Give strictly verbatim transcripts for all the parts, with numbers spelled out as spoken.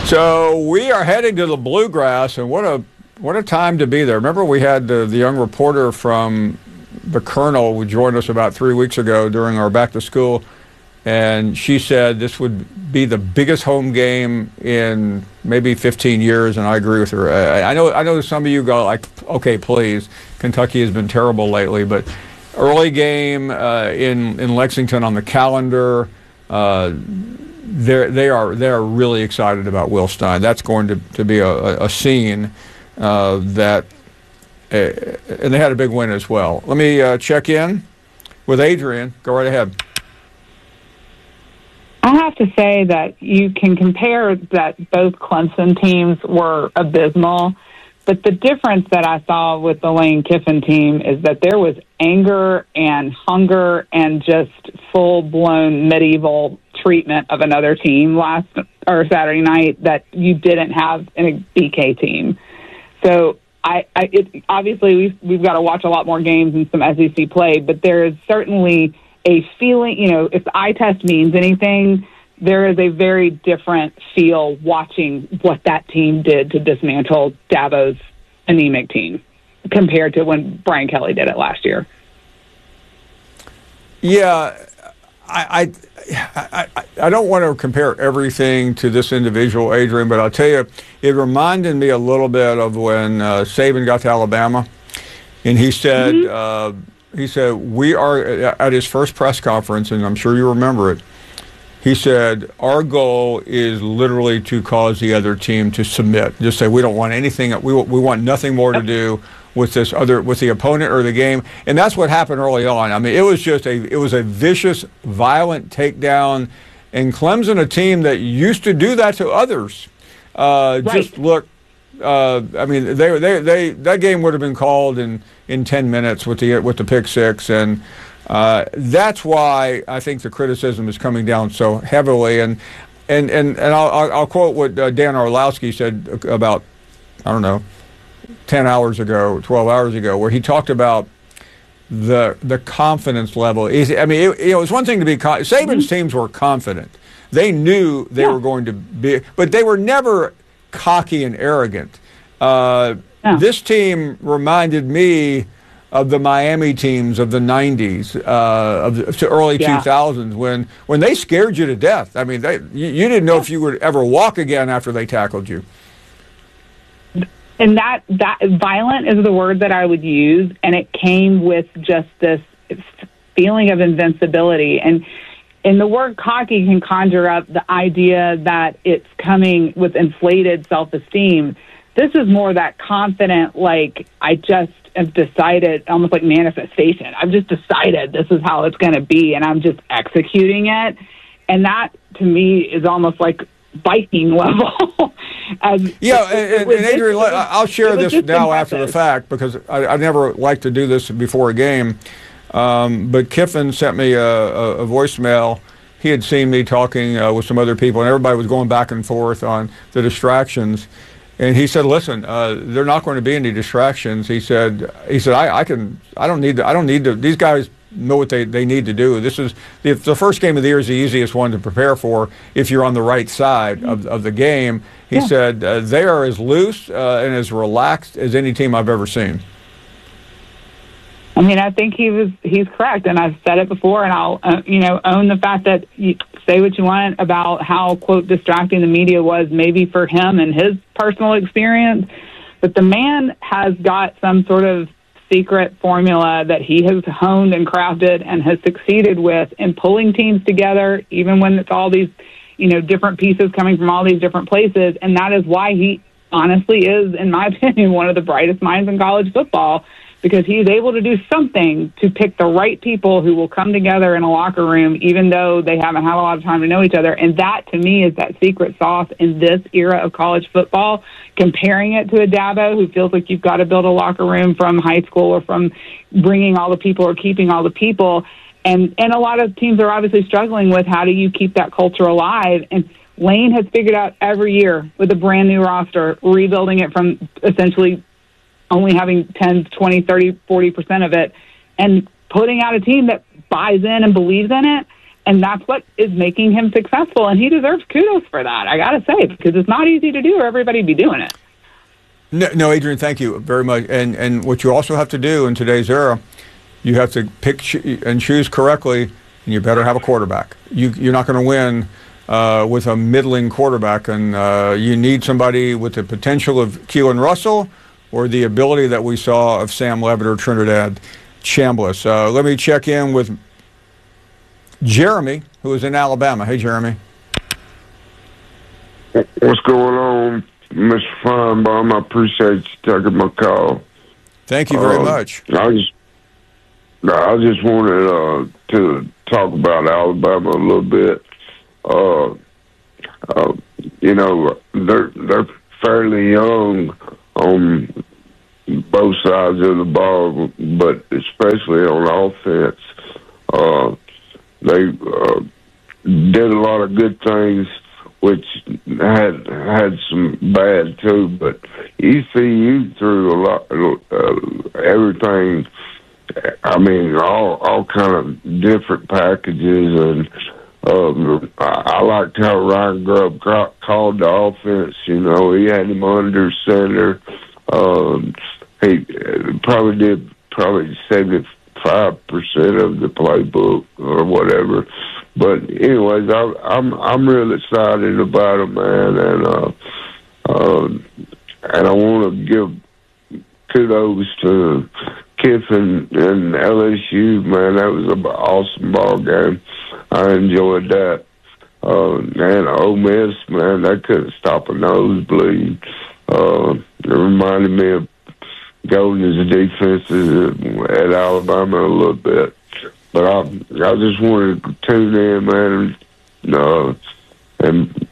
So we are heading to the Bluegrass, and what a what a time to be there. Remember, we had the, the young reporter from the Colonel who joined us about three weeks ago during our back to school, and she said this would be the biggest home game in maybe fifteen years, and I agree with her. I, I know I know some of you go like, okay, please, Kentucky has been terrible lately, but early game uh, in in Lexington on the calendar. Uh, They're, they are they are really excited about Will Stein. That's going to, to be a, a scene uh, that, uh, and they had a big win as well. Let me uh, check in with Adrian. Go right ahead. I have to say that you can compare that both Clemson teams were abysmal, but the difference that I saw with the Lane Kiffin team is that there was anger and hunger and just full-blown medieval treatment of another team last or Saturday night that you didn't have in a B K team. So I, I it, obviously we've we've got to watch a lot more games and some S E C play, but there is certainly a feeling. You know, if the eye test means anything, there is a very different feel watching what that team did to dismantle Dabo's anemic team compared to when Brian Kelly did it last year. Yeah. I, I I I don't want to compare everything to this individual, Adrian, but I'll tell you, it reminded me a little bit of when uh, Saban got to Alabama, and he said mm-hmm. uh, he said we are at his first press conference, and I'm sure you remember it. He said our goal is literally to cause the other team to submit. Just say we don't want anything. We we want nothing more to do with this other, with the opponent or the game, and that's what happened early on. I mean, it was just a, it was a vicious, violent takedown, and Clemson, a team that used to do that to others, uh, right. just look. Uh, I mean, they, they, they, that game would have been called in, in ten minutes with the with the pick six, and uh, that's why I think the criticism is coming down so heavily. And and and, and I'll, I'll quote what uh, Dan Orlowski said about, I don't know, ten hours ago, twelve hours ago, where he talked about the the confidence level. I mean, it, it was one thing to be con- Saban's mm-hmm. teams were confident. They knew they yeah. were going to be, but they were never cocky and arrogant. Uh, yeah. This team reminded me of the Miami teams of the nineties, uh, of the early yeah. two thousands, when when they scared you to death. I mean, they, you, you didn't know yeah. if you would ever walk again after they tackled you. And that, that violent is the word that I would use, and it came with just this feeling of invincibility. And and the word cocky can conjure up the idea that it's coming with inflated self-esteem. This is more that confident, like, I just have decided, almost like manifestation. I've just decided this is how it's going to be, and I'm just executing it. And that, to me, is almost like Viking level. As yeah, and, and Adrian, just, I'll share this now impressive. After the fact, because I, I never like to do this before a game. Um, but Kiffin sent me a, a, a voicemail. He had seen me talking uh, with some other people, and everybody was going back and forth on the distractions. And he said, "Listen, uh, there are not going to be any distractions." He said, "He said I, I can. I don't need. To, I don't need to. These guys know what they, they need to do. This is the, the first game of the year is the easiest one to prepare for if you're on the right side of, of the game." He yeah. said uh, they are as loose uh, and as relaxed as any team I've ever seen. I mean, I think he was he's correct, and I've said it before, and I'll uh, you know own the fact that you say what you want about how, quote, distracting the media was maybe for him and his personal experience, but the man has got some sort of secret formula that he has honed and crafted and has succeeded with in pulling teams together, even when it's all these, you know, different pieces coming from all these different places. And that is why he honestly is, in my opinion, one of the brightest minds in college football, because he's able to do something to pick the right people who will come together in a locker room, even though they haven't had a lot of time to know each other. And that, to me, is that secret sauce in this era of college football. Comparing it to a Dabo who feels like you've got to build a locker room from high school or from bringing all the people or keeping all the people. And, and a lot of teams are obviously struggling with how do you keep that culture alive. And Lane has figured out every year with a brand new roster, rebuilding it from essentially only having ten, twenty, thirty, forty percent of it, and putting out a team that buys in and believes in it. And that's what is making him successful, and he deserves kudos for that, I got to say, because it's not easy to do or everybody be doing it. No, no, Adrian, thank you very much. And and what you also have to do in today's era, you have to pick and choose correctly, and you better have a quarterback. You, you're not going to win uh, with a middling quarterback, and uh, you need somebody with the potential of Keelan Russell or the ability that we saw of Sam Levitt or Trinidad Chambliss. Uh, let me check in with Jeremy, who is in Alabama. Hey, Jeremy. What's going on, Mister Feinbaum? I appreciate you taking my call. Thank you very uh, much. I just, I just wanted uh, to talk about Alabama a little bit. Uh, uh, you know, they're they're fairly young on both sides of the ball, but especially on offense. Uh, They uh, did a lot of good things, which had had some bad too. But E C U threw a lot, uh, everything. I mean, all all kind of different packages, and um, I, I liked how Ryan Grubb ca- called the offense. You know, he had him under center. Um, he probably did probably seventy. Five percent of the playbook or whatever, but anyways, I, I'm I'm real excited about it, man, and uh, uh, and I want to give kudos to Kiffin and L S U, man. That was an awesome ball game. I enjoyed that. Uh, and Ole Miss, man, they couldn't stop a nosebleed. Uh, it reminded me of Golden's defenses at Alabama a little bit, but I I just wanted to tune in, man, and, uh, and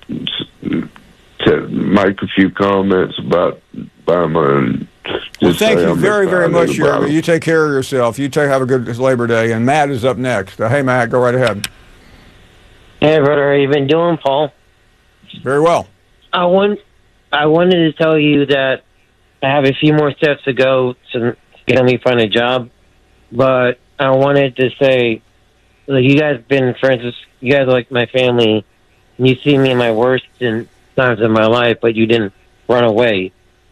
to make a few comments about Alabama. And well, thank you I'm very very much, Jeremy. it. You take care of yourself. You take have a good Labor Day. And Matt is up next. Uh, hey, Matt, go right ahead. Hey, brother, how you been doing, Paul? Very well. I want I wanted to tell you that I have a few more steps to go to get me find a job, but I wanted to say, like, you guys have been friends with, you guys are like my family, and you see me in my worst and times of my life, but you didn't run away.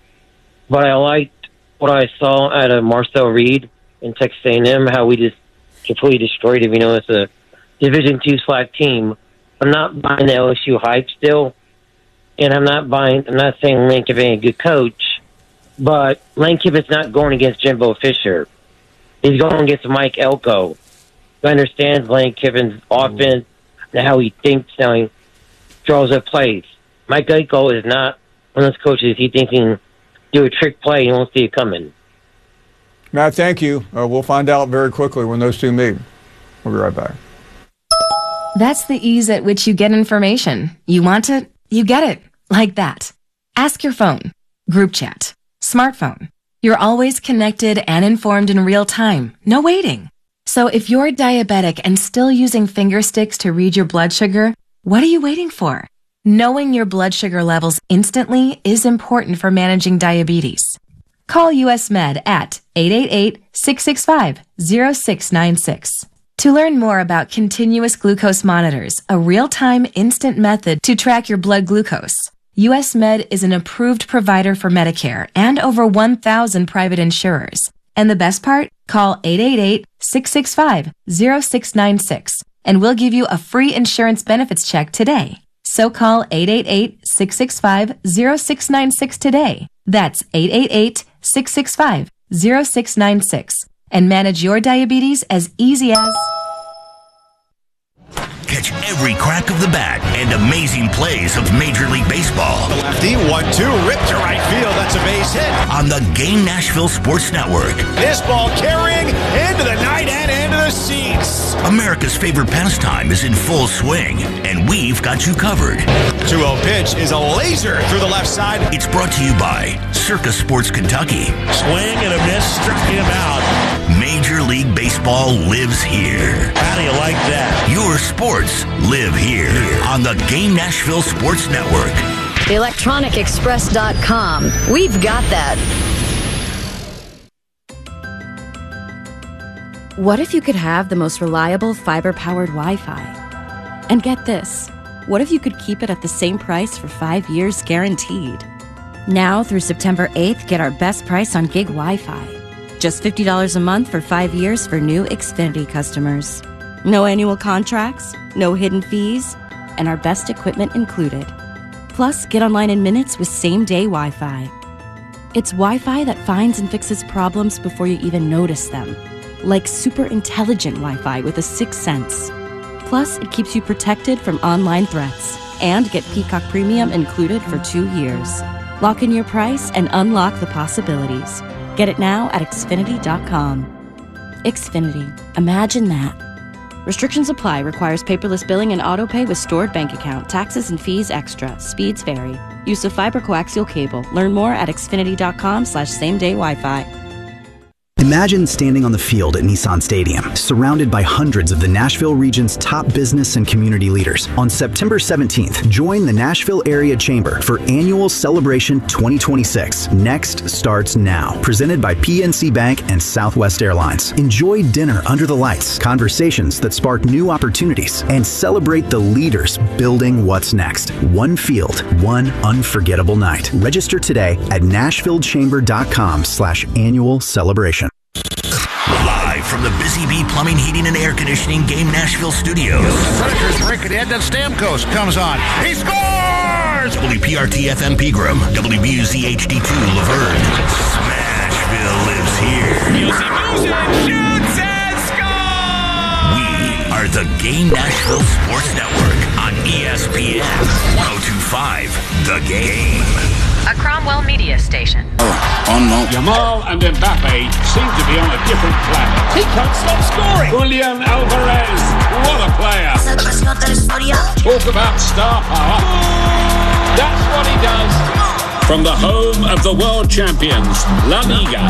But I liked what I saw out of Marcel Reed in Texas A and M, how we just completely destroyed him. You know, it's a Division two slack team. I'm not buying the L S U hype still, and I'm not buying, I'm not saying Lane Kiffin ain't a good coach, but Lane Kiffin's not going against Jimbo Fisher. He's going against Mike Elko, who understands Lane Kiffin's offense and how he thinks, how he draws up plays. Mike Elko is not one of those coaches. He thinks he can do a trick play. He won't see it coming. Matt, thank you. Uh, we'll find out very quickly when those two meet. We'll be right back. That's the ease at which you get information. You want it, you get it. Like that. Ask your phone. Group chat. Smartphone. You're always connected and informed in real time. No waiting. So if you're diabetic and still using finger sticks to read your blood sugar, what are you waiting for? Knowing your blood sugar levels instantly is important for managing diabetes. Call U S Med at eight eight eight, six six five, zero six nine six. To learn more about continuous glucose monitors, a real-time instant method to track your blood glucose, U S Med is an approved provider for Medicare and over one thousand private insurers. And the best part? Call eight eight eight, six six five, zero six nine six and we'll give you a free insurance benefits check today. So call eight eight eight, six six five, zero six nine six today. That's eight eight eight, six six five, zero six nine six and manage your diabetes as easy as... Catch every crack of the bat and amazing plays of Major League Baseball. The lefty, one two, ripped to right field. That's a base hit. On the Game Nashville Sports Network. This ball carrying into the night and into the seats. America's favorite pastime is in full swing, and we've got you covered. two oh pitch is a laser through the left side. It's brought to you by Circus Sports Kentucky. Swing and a miss, struck him out. Major League Baseball lives here. How do you like that? Your sports live here on the Game Nashville Sports Network. electronic express dot com. We've got that. What if you could have the most reliable fiber-powered Wi-Fi? And get this, what if you could keep it at the same price for five years guaranteed? Now through September eighth, get our best price on gig Wi-Fi. Just fifty dollars a month for five years for new Xfinity customers. No annual contracts, no hidden fees, and our best equipment included. Plus, get online in minutes with same-day Wi-Fi. It's Wi-Fi that finds and fixes problems before you even notice them. Like super intelligent Wi-Fi with a sixth sense. Plus, it keeps you protected from online threats. And get Peacock Premium included for two years. Lock in your price and unlock the possibilities. Get it now at Xfinity dot com. Xfinity. Imagine that. Restrictions apply. Requires paperless billing and autopay with stored bank account. Taxes and fees extra. Speeds vary. Use of fiber coaxial cable. Learn more at Xfinity dot com slash same day Wi-Fi. Imagine standing on the field at Nissan Stadium, surrounded by hundreds of the Nashville region's top business and community leaders. On September seventeenth, join the Nashville Area Chamber for Annual Celebration twenty twenty-six. Next starts now. Presented by P N C Bank and Southwest Airlines. Enjoy dinner under the lights, conversations that spark new opportunities, and celebrate the leaders building what's next. One field, one unforgettable night. Register today at nashville chamber dot com slash annual celebration. Live from the Busy Bee Plumbing, Heating, and Air Conditioning Game Nashville studios. Predators break it ahead, then Stamkos comes on. He scores! W P R T F M Pegram, W B U Z H D two Laverne. Smashville lives here. Music, music, shoots and scores! We are the Game Nashville Sports Network on E S P N one oh two point five. The Game. A Cromwell media station. Yamal and Mbappe seem to be on a different planet. He can't stop scoring! Julian Alvarez, what a player. Talk about star power. That's what he does. From the home of the world champions, La Liga.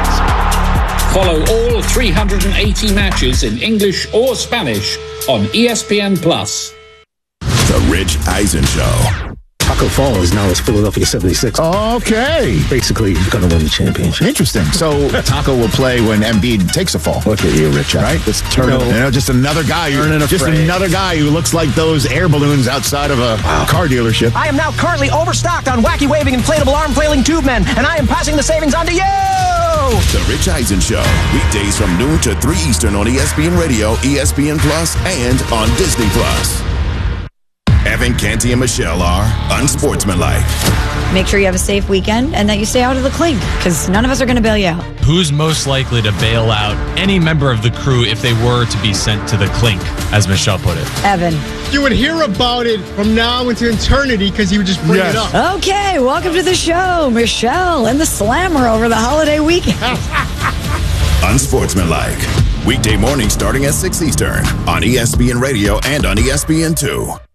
Follow all three hundred eighty matches in English or Spanish on E S P N Plus. The Rich Eisen Show. Taco Fall is now as Philadelphia seventy-six. Okay. Basically, he's going to win the championship. Interesting. So Taco will play when Embiid takes a fall. Look at you, Rich. Right? Just turn no. it, you know, just another guy. Who, just afraid. another guy who looks like those air balloons outside of a wow. car dealership. I am now currently overstocked on wacky waving inflatable arm flailing tube men, and I am passing the savings on to you. The Rich Eisen Show. Weekdays from noon to three Eastern on E S P N Radio, E S P N Plus, and on Disney Plus. Evan, Canty, and Michelle are unsportsmanlike. Make sure you have a safe weekend and that you stay out of the clink, because none of us are going to bail you out. Who's most likely to bail out any member of the crew if they were to be sent to the clink, as Michelle put it? Evan. You would hear about it from now into eternity because he would just bring yes. it up. Okay, welcome to the show, Michelle and the Slammer over the holiday weekend. Unsportsmanlike. Weekday morning starting at six Eastern on E S P N Radio and on E S N two.